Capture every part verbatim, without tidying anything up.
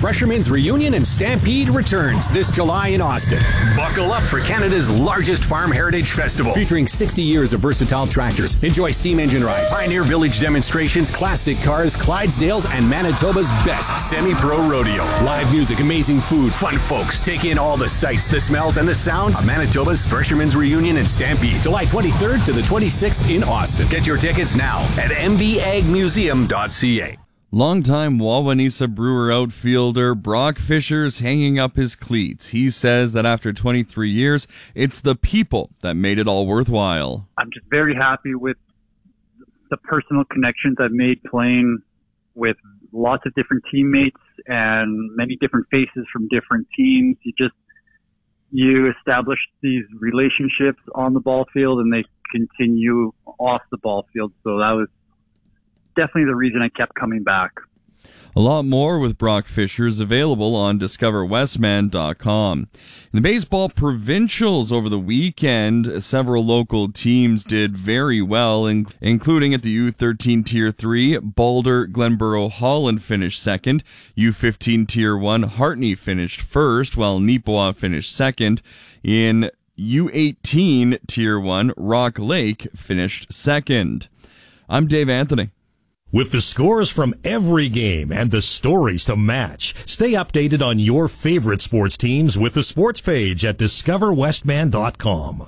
Threshermen's Reunion and Stampede returns this July in Austin. Buckle up for Canada's largest farm heritage festival. Featuring sixty years of versatile tractors. Enjoy steam engine rides, Pioneer Village demonstrations, classic cars, Clydesdales, and Manitoba's best semi-pro rodeo. Live music, amazing food, fun folks. Take in all the sights, the smells, and the sounds of Manitoba's Threshermen's Reunion and Stampede. July twenty-third to the twenty-sixth in Austin. Get your tickets now at m b ag museum dot c a. Longtime Wawanesa Brewer outfielder Brock Fisher's hanging up his cleats. He says that after twenty-three years, it's the people that made it all worthwhile. I'm just very happy with the personal connections I've made playing with lots of different teammates and many different faces from different teams. You just, you establish these relationships on the ball field and they continue off the ball field. So that was definitely the reason I kept coming back. A lot more with Brock Fisher is available on discover westman dot com. In the baseball provincials over the weekend, several local teams did very well, in, including at the U thirteen Tier three, Boulder, Glenborough, Holland finished second. U fifteen Tier one, Hartney finished first, while Neepawa finished second. In U eighteen Tier one, Rock Lake finished second. I'm Dave Anthony. With the scores from every game and the stories to match, stay updated on your favorite sports teams with the sports page at discover westman dot com.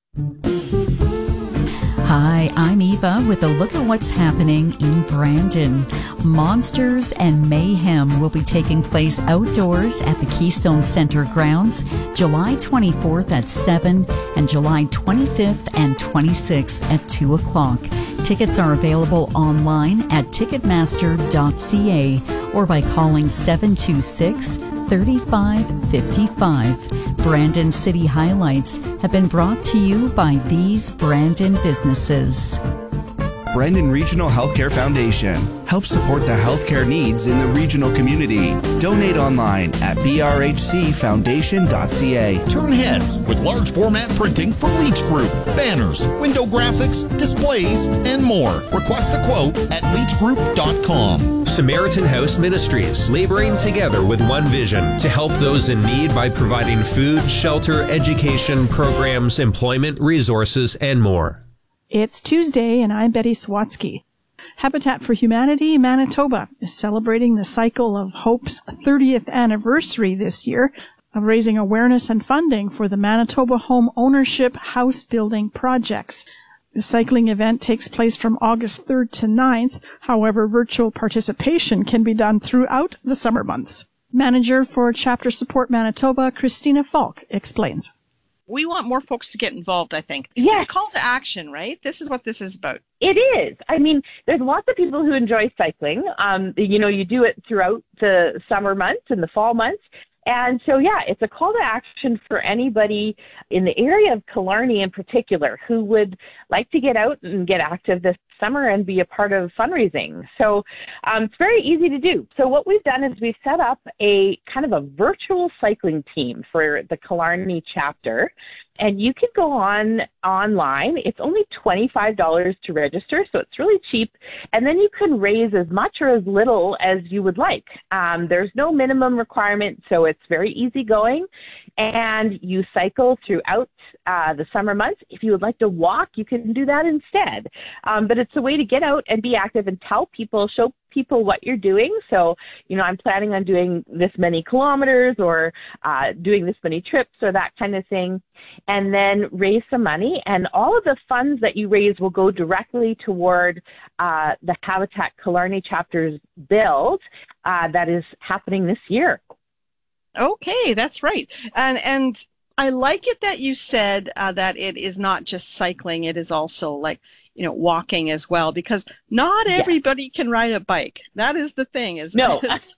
Hi, I'm Eva with a look at what's happening in Brandon. Monsters and Mayhem will be taking place outdoors at the Keystone Center grounds July twenty-fourth at seven and July twenty-fifth and twenty-sixth at two o'clock. Tickets are available online at ticketmaster dot c a or by calling seven two six, three five five five. Brandon City Highlights have been brought to you by these Brandon businesses. Brandon Regional Healthcare Foundation helps support the healthcare needs in the regional community. Donate online at b r h c foundation dot c a. Turn heads with large format printing for Leach Group. Banners, window graphics, displays, and more. Request a quote at leach group dot com. Samaritan House Ministries, laboring together with one vision to help those in need by providing food, shelter, education, programs, employment, resources, and more. It's Tuesday, and I'm Betty Swatsky. Habitat for Humanity Manitoba is celebrating the Cycle of Hope's thirtieth anniversary this year of raising awareness and funding for the Manitoba Home Ownership House Building Projects. The cycling event takes place from August third to ninth. However, virtual participation can be done throughout the summer months. Manager for Chapter Support Manitoba, Christina Falk, explains. We want more folks to get involved, I think. Yes. It's a call to action, right? This is what this is about. It is. I mean, there's lots of people who enjoy cycling. Um, you know, you do it throughout the summer months and the fall months. And so, yeah, it's a call to action for anybody in the area of Killarney in particular who would like to get out and get active this summer and be a part of fundraising. So um, it's very easy to do. So what we've done is we've set up a kind of a virtual cycling team for the Killarney chapter. And you can go on online. It's only twenty-five dollars to register, so it's really cheap. And then you can raise as much or as little as you would like. Um, there's no minimum requirement, so it's very easygoing. And you cycle throughout uh, the summer months. If you would like to walk, you can do that instead. Um, but it's a way to get out and be active and tell people, show people what you're doing. So, you know, I'm planning on doing this many kilometers or uh, doing this many trips or that kind of thing, and then raise some money. And all of the funds that you raise will go directly toward uh, the Habitat Killarney chapter's build uh, that is happening this year. Okay, that's right. And and I like it that you said uh, that it is not just cycling, it is also like, you know, walking as well, because not everybody yeah. can ride a bike. That is the thing, isn't no. it?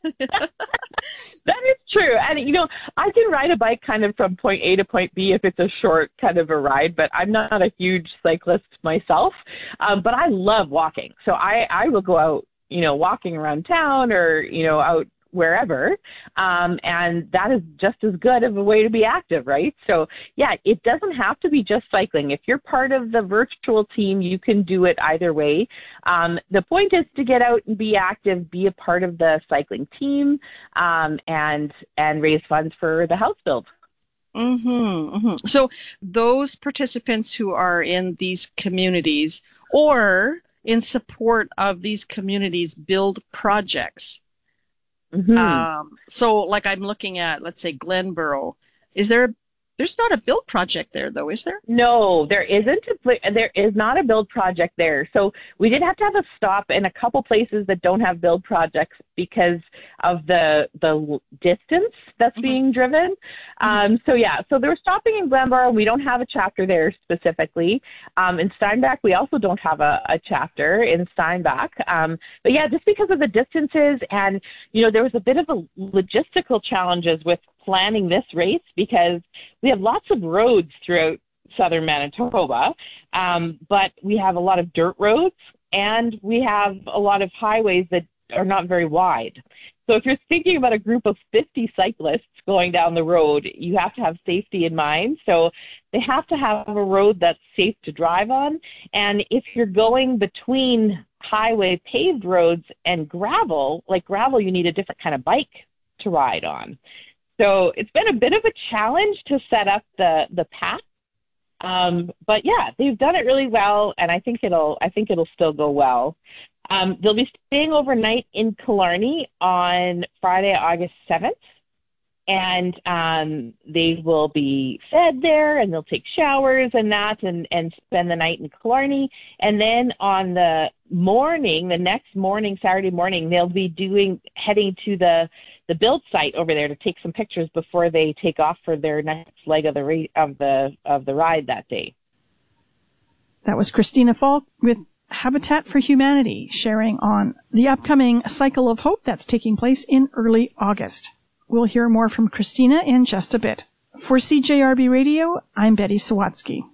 That is true. And, you know, I can ride a bike kind of from point A to point B if it's a short kind of a ride, but I'm not a huge cyclist myself. Um, but I love walking. So I, I will go out, you know, walking around town or, you know, out wherever. Um, and that is just as good of a way to be active, right? So yeah, it doesn't have to be just cycling. If you're part of the virtual team, you can do it either way. Um, the point is to get out and be active, be a part of the cycling team, um, and, and raise funds for the house build. Mm-hmm, mm-hmm. So those participants who are in these communities or in support of these communities build projects. Mm-hmm. Um, so like I'm looking at, let's say, Glenborough. Is there a There's not a build project there, though, is there? No, there isn't. A, there is not a build project there. So we did have to have a stop in a couple places that don't have build projects because of the the distance that's mm-hmm. being driven. Mm-hmm. Um, so, yeah, so they're stopping in Glenborough. We don't have a chapter there specifically. Um, in Steinbach, we also don't have a, a chapter in Steinbach. Um, but, yeah, just because of the distances and, you know, there was a bit of a logistical challenges with planning this race because we have lots of roads throughout southern Manitoba, um, but we have a lot of dirt roads and we have a lot of highways that are not very wide. So if you're thinking about a group of fifty cyclists going down the road, you have to have safety in mind. So they have to have a road that's safe to drive on. And if you're going between highway paved roads and gravel, like gravel, you need a different kind of bike to ride on. So it's been a bit of a challenge to set up the, the path. Um, but yeah, they've done it really well, and I think it'll I think it'll still go well. Um, they'll be staying overnight in Killarney on Friday, August seventh, and um, they will be fed there, and they'll take showers and that, and, and spend the night in Killarney. And then on the morning, the next morning, Saturday morning, they'll be doing heading to the the build site over there to take some pictures before they take off for their next leg of the ra- of the of the ride that day. That was Christina Falk with Habitat for Humanity sharing on the upcoming Cycle of Hope that's taking place in early August. We'll hear more from Christina in just a bit. For C J R B Radio, I'm Betty Sawatsky.